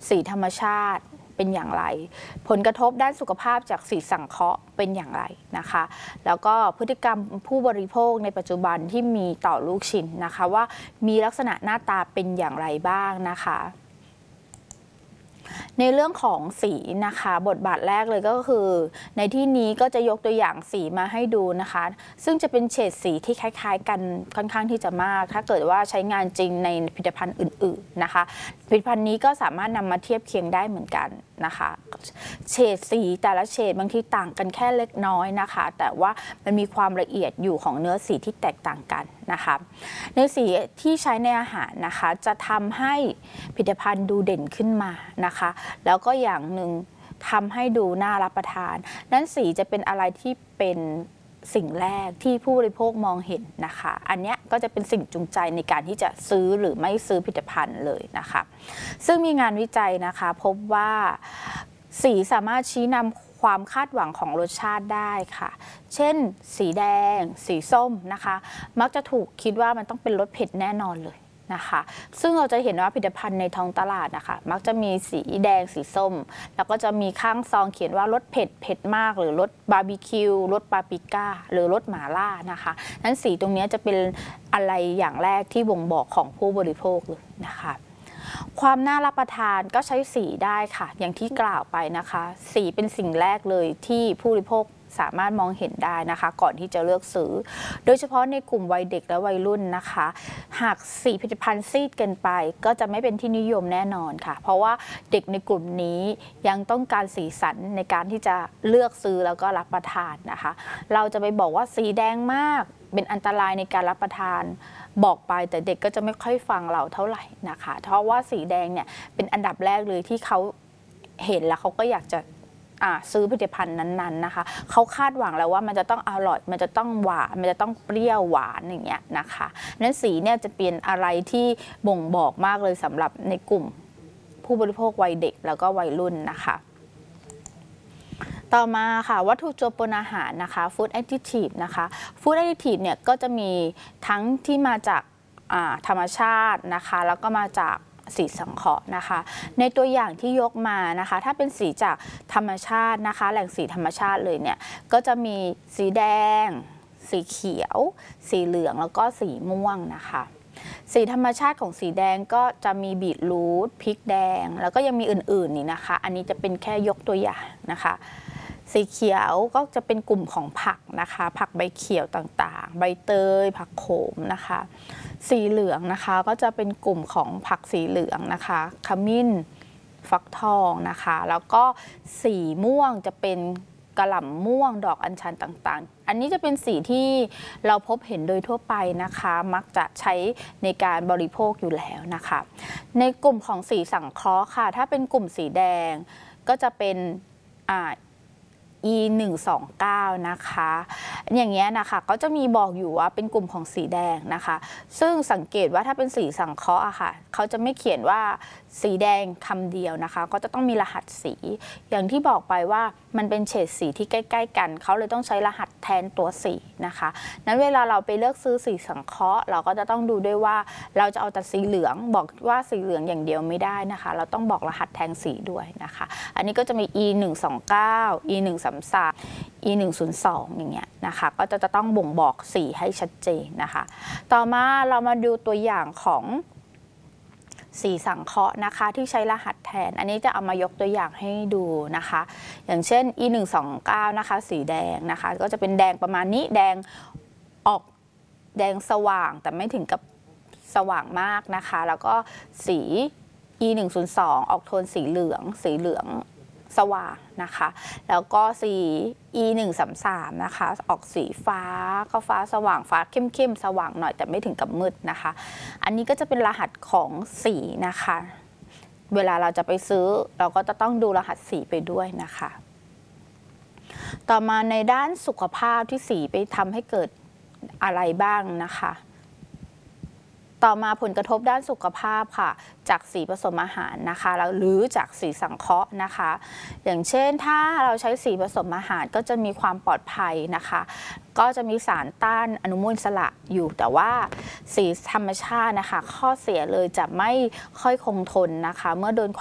สีธรรมชาติเป็นอย่างไรผลกระทบด้านสุขภาพจากสีสังเคราะห์เป็นอย่างไรนะคะแล้วก็พฤติกรรมผู้บริโภคในปัจจุบันที่มีต่อลูกชิ้นนะคะว่ามีลักษณะหน้าตาเป็นอย่างไรบ้างนะคะในเรื่องของสีนะคะบทบาทแรกเลยก็คือในที่นี้ก็จะยกตัวอย่างสีมาให้ดูนะคะซึ่งจะเป็นเฉดสีที่คล้ายๆกันค่อนข้างที่จะมากถ้าเกิดว่าใช้งานจริงในผลิตภัณฑ์อื่นๆนะคะผลิตภัณฑ์นี้ก็สามารถนำมาเทียบเคียงได้เหมือนกันนะคะเฉดสีแต่ละเฉดบางทีต่างกันแค่เล็กน้อยนะคะแต่ว่ามันมีความละเอียดอยู่ของเนื้อสีที่แตกต่างกันนะคะเนื้อสีที่ใช้ในอาหารนะคะจะทำให้ผลิตภัณฑ์ดูเด่นขึ้นมานะคะแล้วก็อย่างหนึ่งทำให้ดูน่ารับประทานนั้นสีจะเป็นอะไรที่เป็นสิ่งแรกที่ผู้บริโภคมองเห็นนะคะอันนี้ก็จะเป็นสิ่งจูงใจในการที่จะซื้อหรือไม่ซื้อผลิตภัณฑ์เลยนะคะซึ่งมีงานวิจัยนะคะพบว่าสีสามารถชี้นำความคาดหวังของรสชาติได้ค่ะเช่นสีแดงสีส้มนะคะมักจะถูกคิดว่ามันต้องเป็นรสเผ็ดแน่นอนเลยนะคะซึ่งเราจะเห็นว่าผลิตภัณฑ์ในท้องตลาดนะคะมักจะมีสีแดงสีส้มแล้วก็จะมีข้างซองเขียนว่ารสเผ็ดมากหรือรสบาร์บีคิวรสปาปริก้าหรือรสหม่าล่านะคะนั้นสีตรงนี้จะเป็นอะไรอย่างแรกที่บ่งบอกของผู้บริโภคเลยนะคะความน่ารับประทานก็ใช้สีได้ค่ะอย่างที่กล่าวไปนะคะสีเป็นสิ่งแรกเลยที่ผู้บริโภคสามารถมองเห็นได้นะคะก่อนที่จะเลือกซื้อโดยเฉพาะในกลุ่มวัยเด็กและวัยรุ่นนะคะหากสีผลิตภัณฑ์ซีดเกินไปก็จะไม่เป็นที่นิยมแน่นอนค่ะเพราะว่าเด็กในกลุ่มนี้ยังต้องการสีสันในการที่จะเลือกซื้อแล้วก็รับประทานนะคะเราจะไปบอกว่าสีแดงมากเป็นอันตรายในการรับประทานบอกไปแต่เด็กก็จะไม่ค่อยฟังเราเท่าไหร่นะคะเพราะว่าสีแดงเนี่ยเป็นอันดับแรกเลยที่เขาเห็นแล้วเขาก็อยากจะซื้อผลิตภัณฑ์นั้นๆนะคะเขาคาดหวังแล้วว่ามันจะต้องอร่อยมันจะต้องหวานมันจะต้องเปรี้ยวหวานอย่างเงี้ยนะคะนั้นสีเนี่ยจะเป็นอะไรที่บ่งบอกมากเลยสำหรับในกลุ่มผู้บริโภควัยเด็กแล้วก็วัยรุ่นนะคะต่อมาค่ะวัตถุเจือปนอาหารนะคะฟู้ดแอดดิทีฟนะคะฟู้ดแอดดิทีฟเนี่ยก็จะมีทั้งที่มาจากธรรมชาตินะคะแล้วก็มาจากสีสังเคราะห์นะคะในตัวอย่างที่ยกมานะคะถ้าเป็นสีจากธรรมชาตินะคะแหล่งสีธรรมชาติเลยเนี่ยก็จะมีสีแดงสีเขียวสีเหลืองแล้วก็สีม่วงนะคะสีธรรมชาติของสีแดงก็จะมีบีทรูทพริกแดงแล้วก็ยังมีอื่นๆนี่นะคะอันนี้จะเป็นแค่ยกตัวอย่างนะคะสีเขียวก็จะเป็นกลุ่มของผักนะคะผักใบเขียวต่างๆใบเตยผักโขมนะคะสีเหลืองนะคะก็จะเป็นกลุ่มของผักสีเหลืองนะคะขมิ้นฟักทองนะคะแล้วก็สีม่วงจะเป็นกะหล่ำม่วงดอกอัญชันต่างๆอันนี้จะเป็นสีที่เราพบเห็นโดยทั่วไปนะคะมักจะใช้ในการบริโภคอยู่แล้วนะคะในกลุ่มของสีสังเคราะห์ค่ะถ้าเป็นกลุ่มสีแดงก็จะเป็นE129 นะคะอย่างเงี้ยนะคะก็จะมีบอกอยู่ว่าเป็นกลุ่มของสีแดงนะคะซึ่งสังเกตว่าถ้าเป็นสีสังเคราะห์อะค่ะเขาจะไม่เขียนว่าสีแดงคำเดียวนะคะก็จะต้องมีรหัสสีอย่างที่บอกไปว่ามันเป็นเฉดสีที่ใกล้ๆกันเขาเลยต้องใช้รหัสแทนตัวสีนะคะนั้นเวลาเราไปเลือกซื้อสีสังเคราะห์เราก็จะต้องดูด้วยว่าเราจะเอาแต่สีเหลืองบอกว่าสีเหลืองอย่างเดียวไม่ได้นะคะเราต้องบอกรหัสแทนสีด้วยนะคะอันนี้ก็จะมี E129 E133 E102 อย่างเงี้ยนะคะก็จะต้องบ่งบอกสีให้ชัดเจนนะคะต่อมาเรามาดูตัวอย่างของสีสังเคราะห์นะคะที่ใช้รหัสแทนอันนี้จะเอามายกตัวอย่างให้ดูนะคะอย่างเช่น E129 นะคะสีแดงนะคะก็จะเป็นแดงประมาณนี้แดงออกแดงสว่างแต่ไม่ถึงกับสว่างมากนะคะแล้วก็สี E102 ออกโทนสีเหลืองสว่างนะคะแล้วก็สี E133 นะคะออกสีฟ้าก็ฟ้าสว่างฟ้าเข้มสว่างหน่อยแต่ไม่ถึงกับมืดนะคะอันนี้ก็จะเป็นรหัสของสีนะคะเวลาเราจะไปซื้อเราก็จะต้องดูรหัสสีไปด้วยนะคะต่อมาในด้านสุขภาพที่สีไปทำให้เกิดอะไรบ้างนะคะต่อมาผลกระทบด้านสุขภาพค่ะจากสีผสมอาหารนะคะหรือจากสีสังเคราะห์นะคะอย่างเช่นถ้าเราใช้สีผสมอาหารก็จะมีความปลอดภัยนะคะก็จะมีสารต้านอนุมูลอิสระอยู่แต่ว่าสีธรรมชาตินะคะข้อเสียเลยจะไม่ค่อยคงทนนะคะเมื่อโดน